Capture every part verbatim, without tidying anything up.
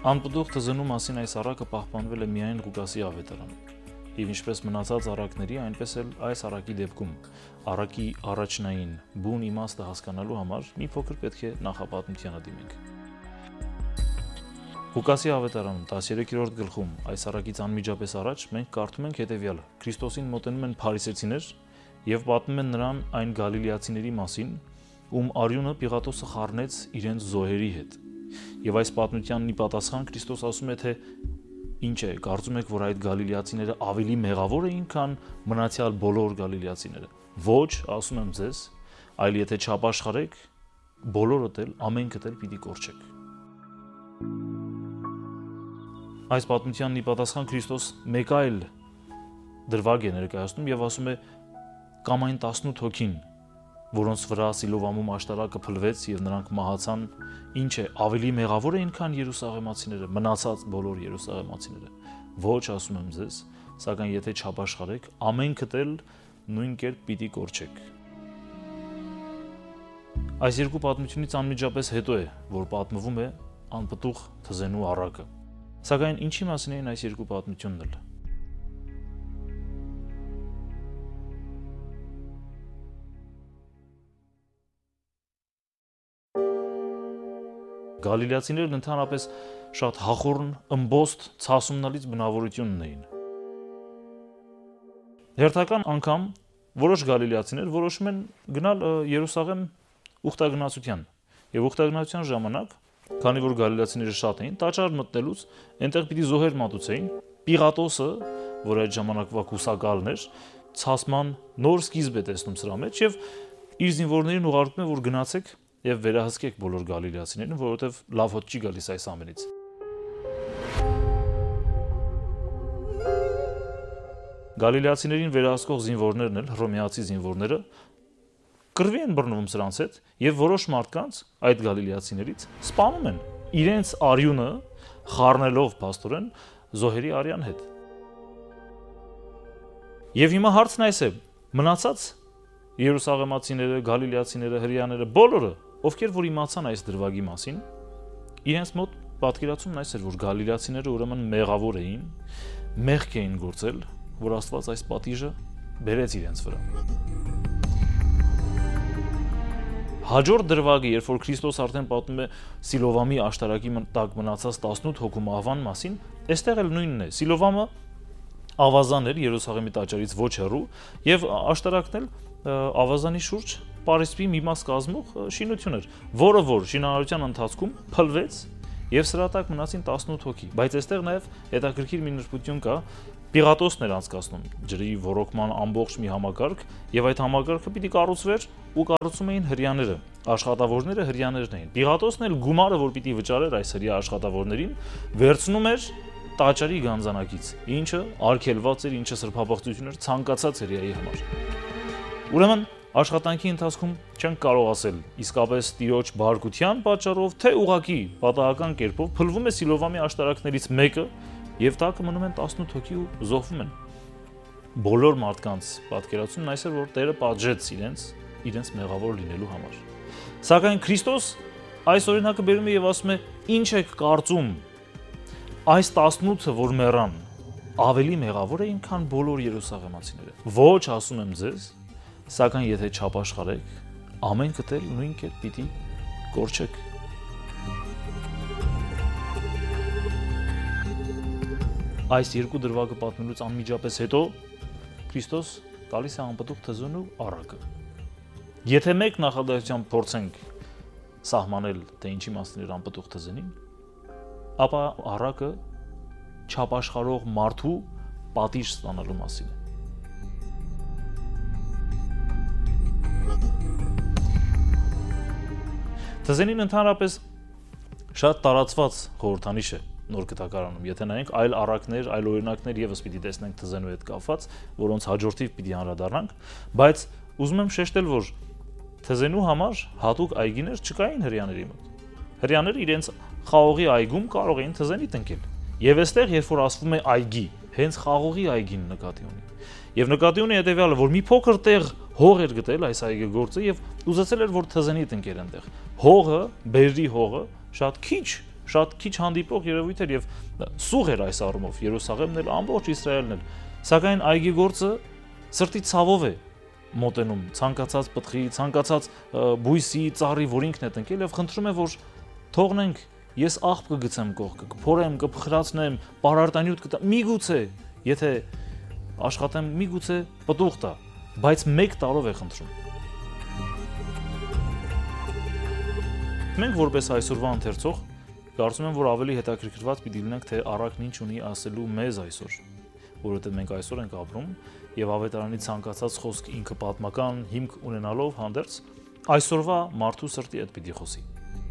Անպտուղ թզնու մասին այս առակը պահպանվել է միայն Ղուկասի ավետարանում, եւ ինչպես մնացած առակների, այնպես էլ այս առակի դեպքում առակի առաջնային բուն իմաստը հասկանալու համար մի փոքր պետք է նախապատմությանը դիմենք։ Ղուկասի ավետարանում տասներեքերորդ գլխում այս առակից անմիջապես առաջ մենք կարդում ենք հետևյալը. Քրիստոսին մոտենում են փարիսեցիներ եւ պատմում են նրան այն գալիլեացիների մասին, ում արյունը Պիղատոսը խառնեց իրենց զոհերի հետ։ Եվ այս պատմությանն ի պատասխան Քրիստոս ասում է, թե ինչ է, կարծում եք, որ այդ գալիլեացիները ավելի մեղավոր էին, քան մնացյալ բոլոր գալիլեացիները։ Ոչ, ասում եմ ձեզ, այլ եթե չապաշխարեք, բոլորդ էլ, ամենքդ էլ պիտի կորչեք։ Այս պատմությանն ի պատասխան Քրիստոս մեկ այլ դրվագ է ներկայացնում եւ ասում է կամ այն տասնութ հոգին, որոնց վրա Սիլովամում աշտարակը փլվեց եւ նրանք մահացան, ինչ է, ավելի մեղավոր էին, քան Երուսաղեմացիները, մնացած բոլոր Երուսաղեմացիները։ Ոչ, ասում եմ ձեզ, սակայն եթե չապաշխարեք, ամենքդ էլ նույն կերպ պիտի կորչեք։ Այս երկու պատմությունից անմիջապես հետո է, որ պատմվում է անպտուղ թզենու առակը։ Սակայն ինչի մասին էին այս երկու պատմությունն էլ։ Գալիլեացիներն ընդհանրապես շատ հախորն, ըմբոստ, ցասումնալից բնավորություն ունեին։ Հերթական անգամ որոշ գալիլեացիներ որոշում են գնալ Երուսաղեմ ուխտագնացության, եւ ուխտագնացության ժամանակ, քանի որ գալիլեացիները շատ էին, տաճար մտնելուց այնտեղ պիտի զոհեր մատուցեին, Պիղատոսը, որ այդ ժամանակվա կուսակալն էր, ցասման նոր սկիզբ է տեսնում սրա մեջ եւ իր զինվորներին ուղարկում է, որ գնացեք եւ վերահսկեք բոլոր գալիլեացիներին, որովհետեւ լավ հոտ չի գալիս այս ամենից։ Գալիլեացիներին վերահսկող զինվորներն էլ, հռոմեացի զինվորները, կռվի են բռնվում սրանց հետ եւ որոշ մարդկանց այդ գալիլեացիներից սպանում են իրենց արյունը խառնելով փաստորեն զոհերի արյան հետ։ Եվ հիմա հարցն այս է. մնացած Երուսաղեմացիները, գալիլեացիները, հրեաները, բոլորը, ովքեր որ իմացան այս դրվագի մասին, իրենց մոտ պատկերացումն այս էր, որ գալիլեացիները ուրեմն մեղավոր էին, մեղք էին գործել, որ Աստված այս պատիժը բերեց իրենց վրա։ Հաջորդ դրվագը, երբ որ Քրիստոս արդեն պատմում է Սիլովամի աշտարակի տակ մնացած տասնութ հոգու մահվան մասին, այստեղ էլ նույնն է։ Սիլովամը ավազան էր Երուսաղեմի տաճարից ոչ հեռու, եւ աշտարակն էլ ավազանի շուրջ Պարիսպի մի մաս կազմող շինություն էր, որը որ շինարարության ընթացքում փլվեց եւ սրա տակ մնացին տասնութ հոգի, բայց այստեղ նաեւ հետաքրքիր մի նշություն կա, Պիղատոսն էր անցկացնում ջրի ռոռոկման ամբողջ մի համակարգ եւ այդ համակարգը պիտի կառուցվեր ու կառուցում էին հրեաները, աշխատավորները հրեաներն էին։ Պիղատոսն էլ գումարը, որ պիտի վճարեր այս հրեա աշխատավորներին, վերցնում էր տաճարի գանձանակից, ինչը արգելված էր, ինչը սրբապղծություն էր ցանկացած հրեայի համար։ Ուրեմն աշխատանքի ընթացքում չենք կարող ասել իսկապես տիրոջ բարկության պատճառով, թե ուղղակի պատահական կերպով փլվում է Սիլովամի աշտարակներից մեկը եւ տակը մնում են տասնութ հոգի ու զոհվում են։ Բոլոր մարդկանց պատկերացումն այս էր, որ Տերը պատժեց իրենց, իրենց մեղավոր լինելու համար։ Սակայն Քրիստոս այս օրինակը բերում է եւ ասում է. «Ինչ եք կարծում, այս տասնութը, որ մեռան, ավելի մեղավոր էին, քան բոլոր երուսաղեմացիները։ Ոչ, ասում եմ ձեզ, սակայն եթե չապաշխարեք, ամենքդ էլ նույն կերպ պիտի կորչեք»։ Այս երկու դրվագը պատմելուց անմիջապես հետո Քրիստոս տալիս է անպտուղ թզենու առակը։ Եթե մեկ նախադասությամբ փորձենք սահմանել, թե ինչի մասին էր անպտուղ թզենին, ապա առակը չապաշխարող մարդու պատիժ ստանալու մասին է։ Թզենին ընդհանրապես շատ տարածված խորհրդանիշ է նոր գտակարանում, եթե նայենք այլ առակներ, այլ օրինակներ եւս պիտի տեսնենք թզենու հետ կապված, որոնց հաջորդիվ պիտի անդրադառնանք, բայց ուզում եմ շեշտել, որ թզենու համար հատուկ այգիներ չկային հրեաների մոտ։ Հրեաները իրենց խաղողի այգում կարող էին թզենի տնկել։ Եվ այստեղ, երբ որ ասվում է այգի, հենց խաղողի այգին նկատի ունի։ Եվ նկատի ունի հետեւյալը, որ մի փոքր տեղ հող էր գտել այս այգեգործը եւ ուզեցել էր, որ թզենի տնկեր այնտեղ։ Հողը, բերրի հողը շատ քիչ շատ քիչ հանդիպող երևույթ էր եւ սուղ էր այս առումով Երուսաղեմն էլ ամբողջ Իսրայելն էլ, սակայն այգիգործը սրտի ցավով է մոտենում ցանկացած պտղի, ցանկացած բույսի, ծառի, որ ինքն է տնկել եւ խնդրում է, որ թողնենք, ես աղբ կգցեմ կողքը, կփորեմ, կփխրացնեմ, պարարտանյութ կտամ, միգուցե, եթե աշխատեմ, միգուցե պտուղ տա, բայց մեկ տարով է խնդրում։ Մենք որպես այսօրվա ընթերցող կարծում եմ, որ ավելի հետաքրքրված պիտի լինենք, թե առակն ինչ ունի ասելու մեզ այսօր, որովհետև մենք այսօր ենք ապրում եւ ավետարանի ցանկացած խոսք ինքը պատմական հիմք ունենալով հանդերձ այսօրվա մարդու սրտի հետ պիտի խոսի։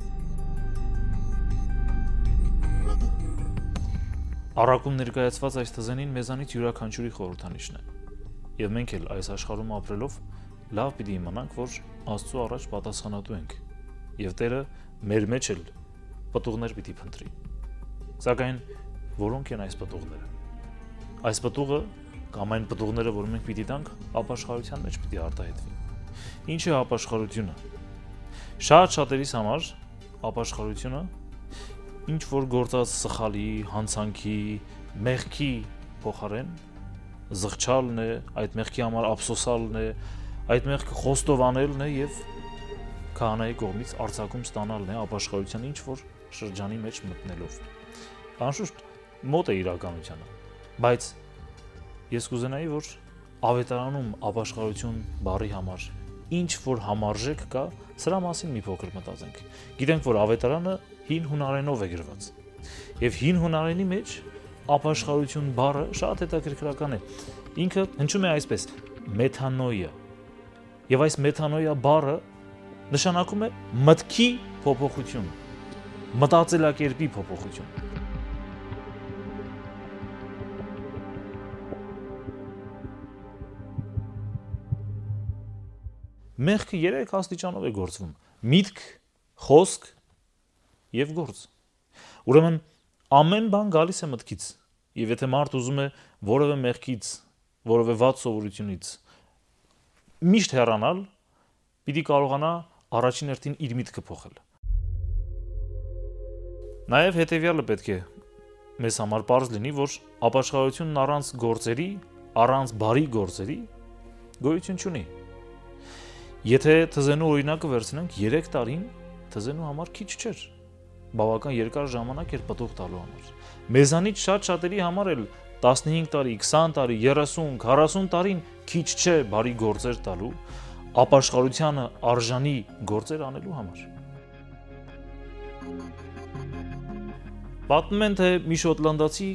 Առակում ներկայացված այս թզենին մեզանից յուրաքանչյուրի խորհրդանիշն է։ Եվ մենք էլ այս աշխարհում ապրելով լավ պիտի իմանանք, որ Աստծո առաջ պատասխանատու ենք։ Եվ Տերը մեր մեջ էլ պտուղներ պիտի փնտրի։ Սակայն որոնք են այս պտուղները։ Այս պտուղը կամ այն պտուղները, որ մենք պիտի տանք, ապաշխարության մեջ պիտի արտահայտվի։ Ինչ է ապաշխարությունը։ Շատ շատերիս համար ապաշխարությունը ինչ որ գործած սխալի, հանցանքի, մեղքի փոխարեն զղջալն է, այդ մեղքի համար ափսոսալն է, այդ մեղքը խոստովանելն է եւ քահանայի կողմից արձակում ստանալն է ապաշխարության ինչ որ շրջանի մեջ մտնելով։ Անշուշտ մոտ է իրականությանը, բայց ես կուզենայի, որ ավետարանում ապաշխարություն բառի համար ինչ որ համարժեք կա, սրա մասին մի փոքր մտածենք։ Գիտենք, որ ավետարանը հին հունարենով է գրված։ Եվ հին հունարենի մեջ ապաշխարություն բառը շատ հետաքրքրական է։ Ինքը հնչում է այսպես՝ մեթանոյա։ Եվ այս մեթանոյա բառը նշանակում է մտքի փոփոխություն, մտածելակերպի փոփոխություն։ Մեղքը երեք աստիճանով է գործվում՝ միտք, խոսք եւ գործ։ Ուրեմն ամեն բան գալիս է մտքից, եւ եթե մարդ ուզում է որևէ մեղքից, որևէ վատ սովորությունից միշտ հեռանալ, պիտի կարողանա առաջին հերթին իր միտքը փոխել։ Նաեւ հետեւյալը պետք է մեզ համար պարզ լինի, որ ապաշխարությունն առանց գործերի, առանց բարի գործերի գոյություն չունի։ Եթե թզենու օրինակը վերցնենք, երեք տարին թզենու համար քիչ չէր, բավական երկար ժամանակ էր պտուղ տալու համար։ Մեզանից շատ շատերի համար էլ տասնհինգ տարի, քսան տարի, երեսուն, քառասուն տարին քիչ չէ բարի գործեր տալու, ապաշխարությանը արժանի գործեր անելու համար։ Պատմում են, թե մի շոտլանդացի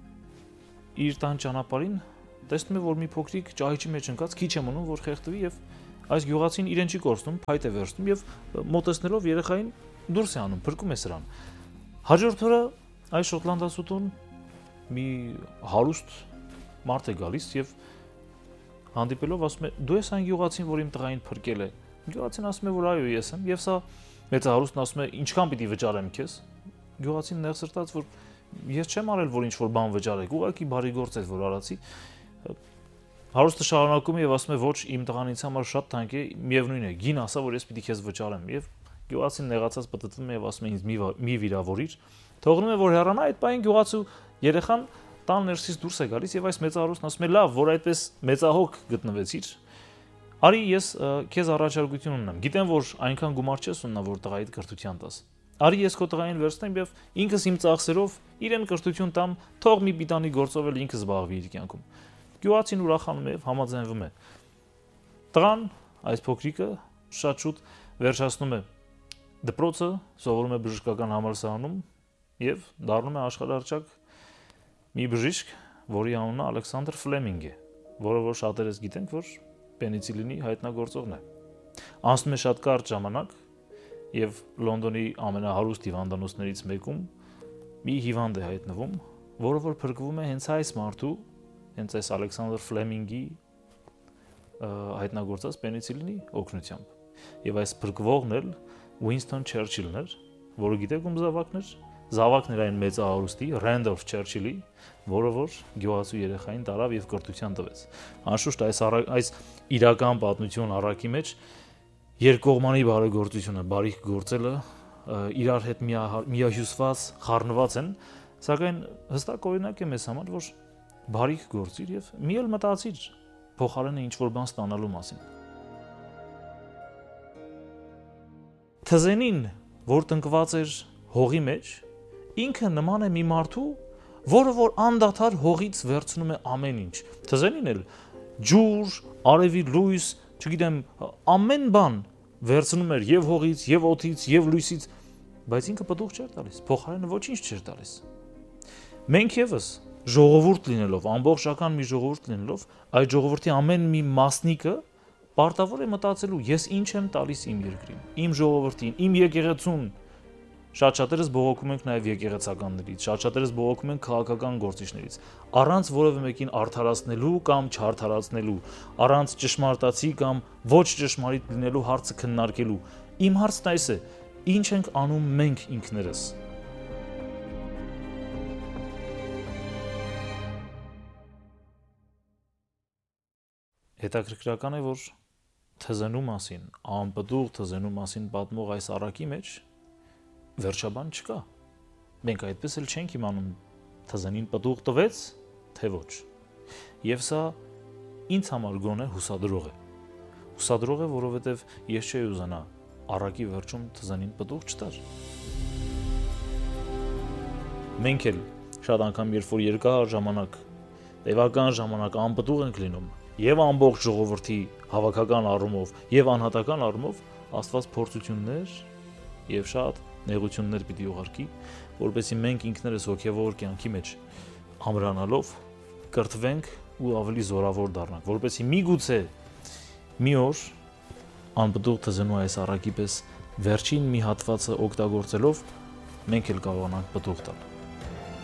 իր տան ճանապարհին տեսնում է, որ մի փոքրիկ ճահիճի մեջ ընկած քիչ է մնում, որ խեղդվի եւ այս գյուղացին իրեն չի կորցնում, փայտ է վերցնում եւ մոտեցնելով երեխային դուրս է անում, փրկում է սրան։ Հաջորդ օրը այս շոտլանդացուտուն մի հարուստ մարդ է գալիս եւ հանդիպելով ասում է՝ «Դու ես այն գյուղացին, որ իմ տղային փրկել է»։ Գյուղացին ասում է, որ այո, ես եմ, եւ սա մեծահարուստն ասում է՝ «Ինչքան պիտի վճարեմ քեզ»։ Գյուղացին նեղսրտած, որ ես չեմ արել, որ ինչ որ բան վճարեք, ուղղակի բարի գործ է, որ արացի։ Հարուստը շարունակում է եւ ասում է՝ «Ոչ, իմ տղան ինձ համար շատ թանկ է, միևնույն է, գին ասա, որ ես պիտի քեզ վճարեմ»։ Եվ գյուղացին նեղացած պտտվում է եւ ասում է՝ «Ինձ մի մի վիրավորիր»։ Թողնում է, որ հեռանա, այդ պահին գյուղացու երեխան տան ներսից դուրս է գալիս եւ այս մեծահարուստն ասում է՝ «Լավ, որ այդպես մեծահոգ գտնվեցիր, արի ես քեզ առաջարկություն ունեմ։ Գիտեմ, որ այնքան գումար չես ունենա, որ տղայիդ կրթության տաս։ Արի ես քո տղային վերցնեմ եւ ինքս իմ ծախսերով իրեն կրթություն տամ, թող մի պիտանի գործով էլ ինքը զբաղվի իր կյանքում»։ Գյուղացին ուրախանում է եւ համաձայնվում է։ Տղան, այս փոքրիկը շատ շուտ վերջացնում է դպրոցը, սովորում է բժշկական համալսարանում եւ դառնում է աշխարհահռչակ մի բժիշկ, որի անունը Ալեքսանդր Ֆլեմինգ է, որը որ շատերս գիտենք, որ պենիցիլինի հայտնագործողն է։ Անցնում է շատ կարճ ժամանակ եւ Լոնդոնի ամենահարուստ հիվանդանոցներից մեկում մի հիվանդ է հայտնվում, որը որ փրկվում է հենց այս մարդու, հենց այս Ալեքսանդր Ֆլեմինգի հայտնագործած պենիցիլինի օգնությամբ։ Եվ այս փրկվողն էլ Ուինստոն Չերչիլն էր, որը գիտեք ում զավակն էր։ Զավակն էր այն մեծահարուստի Ռենդոլֆ Չերչիլի, որը որ գյուղացու երեխային տարավ եւ կրթության տվեց։ Անշուշտ այս այս իրական պատմություն առակի մեջ երկկողմանի բարեգործությունը, բարիք գործելը իրար հետ միահյուսված, խառնված են, սակայն հստակ օրինակ է մեզ համար, որ բարիք գործիր եւ մի էլ մտածիր փոխարենը ինչ որ բան ստանալու մասին։ Թզենին, որ տնկված էր հողի մեջ, ինքը նման է մի մարդու, որը որ անդադար հողից վերցնում է ամեն ինչ։ Թզենին էլ ջուր, արևի լույս, չգիտեմ, ամեն բան վերցնում էր եւ հողից, եւ օդից, եւ լույսից, բայց ինքը պտուղ չէր տալիս, փոխարենը ոչինչ չէր տալիս։ Մենք եւս ժողովուրդ լինելով, ամբողջական մի ժողովուրդ լինելով, այդ ժողովրդի ամեն մի մասնիկը պարտավոր է մտածելու, ես ինչ եմ տալիս իմ երկրին, իմ ժողովրդին, իմ եկեղեցուն։ Շատ շատերս բողոքում ենք նաև եկեղեցականներից, շատ շատերս բողոքում ենք քաղաքական գործիչներից, առանց որևէ մեկին արդարացնելու կամ չարդարացնելու, առանց ճշմարտացի կամ ոչ ճշմարիտ լինելու հարցը քննարկելու։ Իմ հարցն այս է. ինչ ենք անում մենք ինքներս։ Հետաքրքրական է, որ թզենու մասին, անպտուղ թզենու մասին պատմող այս առակի մեջ վերջաբան չկա։ Մենք այդպես էլ չենք իմանում թզենին պտուղ տվեց, թե ոչ։ Եվ սա ինձ համար գոնե հուսադրող է։ Հուսադրող է, որովհետև ես չէի ուզենա առակի վերջում թզենին պտուղ չտար։ Մենք էլ շատ անգամ երբ որ երկար ժամանակ, տևական ժամանակ անպտուղ ենք լինում, եւ ամբողջ ժողովրդի հավաքական առումով եւ անհատական առումով Աստված փորձություններ եւ շատ նեղություններ պիտի ուղարկի, որպեսզի մենք ինքներս հոգեվոր կյանքի մեջ ամրանալով կրթվենք ու ավելի զորավոր դառնանք, որպեսզի միգուցե մի օր անպտուղ թզենու այս առակի պես վերջին մի հատվածը օգտագործելով մենք էլ կարողանանք պտուղ տալ։